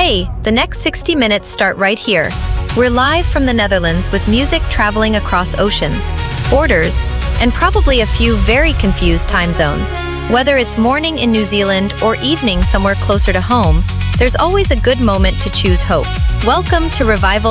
Hey, the next 60 minutes start right here. We're live from the Netherlands with music traveling across oceans, borders, and probably a few very confused time zones. Whether it's morning in New Zealand or evening somewhere closer to home, there's always a good moment to choose hope. Welcome to Revival